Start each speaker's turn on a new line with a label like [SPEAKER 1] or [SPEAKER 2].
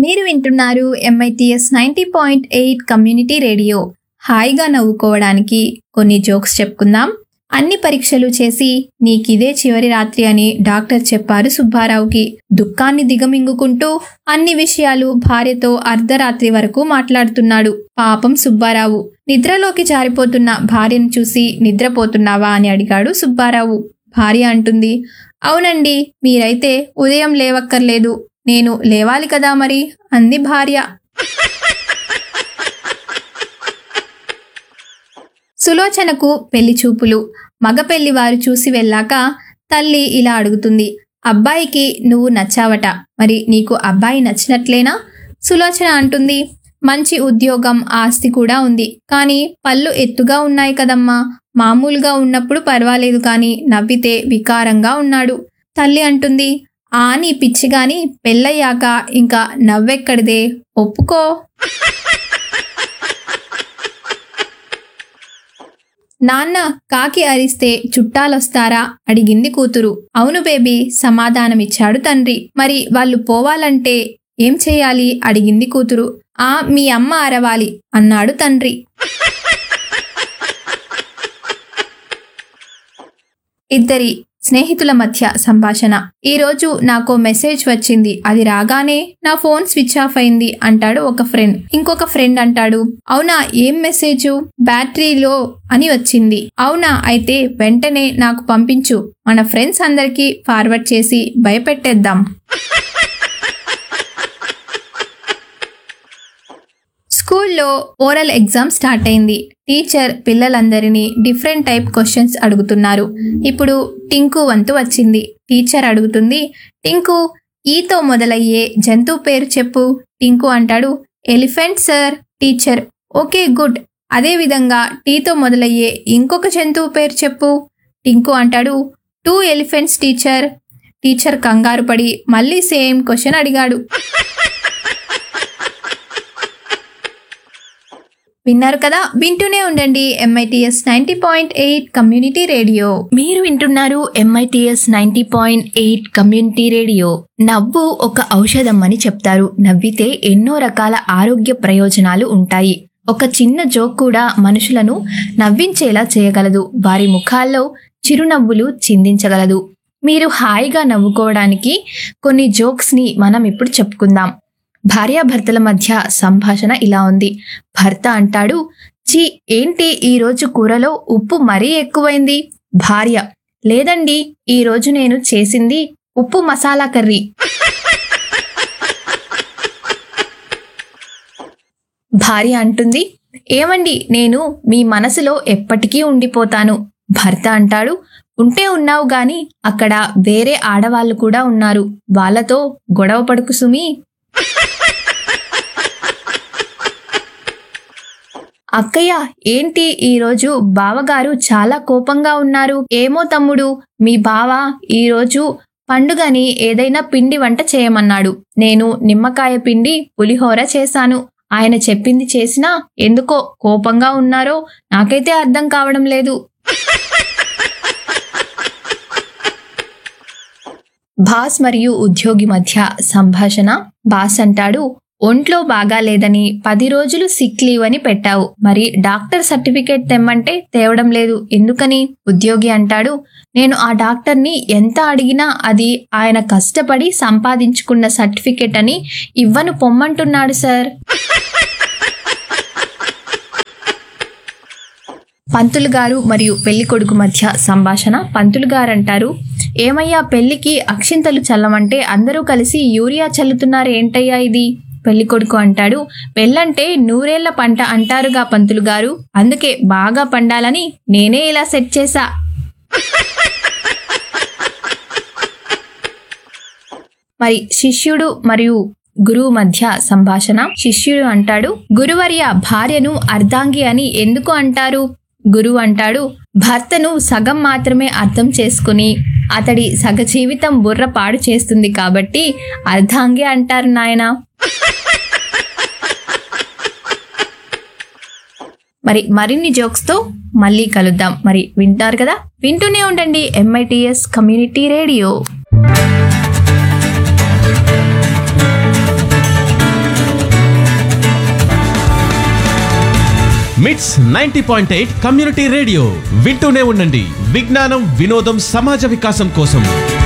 [SPEAKER 1] మీరు వింటున్నారు MITS 90.8 community radio. హాయిగా నవ్వుకోవడానికి కొన్ని జోక్స్ చెప్పుకుందాం. అన్ని పరీక్షలు చేసి నీకిదే చివరి రాత్రి అని డాక్టర్ చెప్పారు సుబ్బారావుకి. దుఃఖాన్ని దిగమింగుకుంటూ అన్ని విషయాలు భార్యతో అర్ధరాత్రి వరకు మాట్లాడుతున్నాడు. పాపం సుబ్బారావు. నిద్రలోకి జారిపోతున్న భార్యను చూసి నిద్రపోతున్నావా అని అడిగాడు సుబ్బారావు. భార్య అంటుంది, అవునండి, మీరైతే ఉదయం లేవక్కర్లేదు, నేను లేవాలి కదా మరి అంది భార్య. సులోచనకు పెళ్లి చూపులు. మగ పెళ్లివారు చూసి వెళ్ళాక తల్లి ఇలా అడుగుతుంది, అబ్బాయికి నువ్వు నచ్చావట, మరి నీకు అబ్బాయి నచ్చినట్లేనా? సులోచన అంటుంది, మంచి ఉద్యోగం, ఆస్తి కూడా ఉంది, కానీ పళ్ళు ఎత్తుగా ఉన్నాయి కదమ్మా, మామూలుగా ఉన్నప్పుడు పర్వాలేదు, కానీ నవ్వితే వికారంగా ఉన్నాడు. తల్లి అంటుంది, నీ పిచ్చిగాని, పెళ్ళయ్యాక ఇంకా నవ్వెక్కడిదే, ఒప్పుకో. నాన్న కాకి అరిస్తే చుట్టాలొస్తారా అడిగింది కూతురు. అవును బేబీ, సమాధానమిచ్చాడు తండ్రి. మరి వాళ్ళు పోవాలంటే ఏం చెయ్యాలి అడిగింది కూతురు. మీ అమ్మ అరవాలి అన్నాడు తండ్రి. ఇద్దరి స్నేహితుల మధ్య సంభాషణ. ఈరోజు నాకో మెసేజ్ వచ్చింది, అది రాగానే నా ఫోన్ స్విచ్ ఆఫ్ అయింది అంటాడు ఒక ఫ్రెండ్. ఇంకొక ఫ్రెండ్ అంటాడు, అవునా, ఏం మెసేజు? బ్యాటరీ లో అని వచ్చింది. అవునా, అయితే వెంటనే నాకు పంపించు, మన ఫ్రెండ్స్ అందరికీ ఫార్వర్డ్ చేసి భయపెట్టేద్దాం. స్కూల్లో ఓరల్ ఎగ్జామ్ స్టార్ట్ అయింది. టీచర్ పిల్లలందరినీ డిఫరెంట్ టైప్ క్వశ్చన్స్ అడుగుతున్నారు. ఇప్పుడు టింకు వంతు వచ్చింది. టీచర్ అడుగుతుంది, టింకు, ఈతో మొదలయ్యే జంతువు పేరు చెప్పు. టింకు అంటాడు, elephant sir. Teacher, okay good. అదే విధంగా టీతో మొదలయ్యే ఇంకొక జంతువు పేరు చెప్పు. టింకు అంటాడు, 2 ఎలిఫెంట్స్ టీచర్. టీచర్ కంగారు పడి మళ్ళీ సేమ్ క్వశ్చన్ అడిగాడు. విన్నారు కదా, వింటూనే ఉండండి MITS 90.8 కమ్యూనిటీ రేడియో. మీరు వింటున్నారు MITS 90.8 కమ్యూనిటీ రేడియో. నవ్వు ఒక ఔషధం అని చెప్తారు. నవ్వితే ఎన్నో రకాల ఆరోగ్య ప్రయోజనాలు ఉంటాయి. ఒక చిన్న జోక్ కూడా మనుషులను నవ్వించేలా చేయగలదు. వారి ముఖాల్లో చిరునవ్వులు చిందించగలదు. మీరు హాయిగా నవ్వుకోవడానికి కొన్ని జోక్స్ ని మనం ఇప్పుడు చెప్పుకుందాం. భార్యాభర్తల మధ్య సంభాషణ ఇలా ఉంది. భర్త అంటాడు, చీ, ఏంటి ఈరోజు కూరలో ఉప్పు మరీ ఎక్కువైంది. భార్య, లేదండి, ఈరోజు నేను చేసింది ఉప్పు మసాలా కర్రీ. భార్య అంటుంది, ఏమండి, నేను మీ మనసులో ఎప్పటికీ ఉండిపోతాను. భర్త అంటాడు, ఉంటే ఉన్నావు గాని అక్కడ వేరే ఆడవాళ్ళు కూడా ఉన్నారు, వాళ్ళతో గొడవ పడుకు సుమి. అక్కయ్య, ఏంటి ఈరోజు బావగారు చాలా కోపంగా ఉన్నారు? ఏమో తమ్ముడు, మీ బావ ఈరోజు పండుగని ఏదైనా పిండి వంట చేయమన్నాడు. నేను నిమ్మకాయ పిండి పులిహోర చేశాను. ఆయన చెప్పింది చేసినా ఎందుకో కోపంగా ఉన్నారో నాకైతే అర్థం కావడం లేదు. బాస్ మరియు ఉద్యోగి మధ్య సంభాషణ. బాస్ అంటాడు, ఒంట్లో బాగాలేదని 10 రోజులు సిక్ లీవ్ అని పెట్టావు, మరి డాక్టర్ సర్టిఫికేట్ తెమ్మంటే తేవడం లేదు, ఎందుకని? ఉద్యోగి అంటాడు, నేను ఆ డాక్టర్ని ఎంత అడిగినా అది ఆయన కష్టపడి సంపాదించుకున్న సర్టిఫికేట్ అని ఇవ్వను పొమ్మంటున్నాడు సార్. పంతులు గారు మరియు పెళ్లి కొడుకు మధ్య సంభాషణ. పంతులు గారు అంటారు, ఏమయ్యా, పెళ్లికి అక్షింతలు చల్లమంటే అందరూ కలిసి యూరియా చల్లుతున్నారు, ఏంటయ్యా ఇది? పెళ్లి కొడుకు అంటాడు, పెళ్ళంటే 100 ఏళ్ల పంట అంటారుగా పంతులు గారు, అందుకే బాగా పండాలని నేనే ఇలా సెట్ చేశా. మరి శిష్యుడు మరియు గురువు మధ్య సంభాషణ. శిష్యుడు అంటాడు, గురువర్య, భార్యను అర్ధాంగి అని ఎందుకు అంటారు? గురువు అంటాడు, భర్తను సగం మాత్రమే అర్థం చేసుకుని అతడి సగ జీవితం బుర్ర పాడు చేస్తుంది కాబట్టి అర్ధాంగి అంటారు నాయనా. మరిన్ని జోక్స్ తో మళ్ళీ కలుద్దాం. మరి వింటారు కదా, వింటూనే ఉండండి MITS కమ్యూనిటీ రేడియో.
[SPEAKER 2] మిట్స్ 90.8 కమ్యూనిటీ రేడియో వింటూనే ఉండండి. విజ్ఞానం, వినోదం, సమాజ వికాసం కోసం